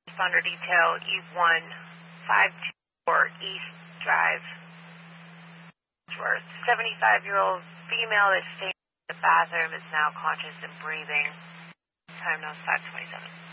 Thunder Detail, E1, 524 East Drive. 75-year-old female that stayed in the bathroom is now conscious and breathing. Time now is 5:27.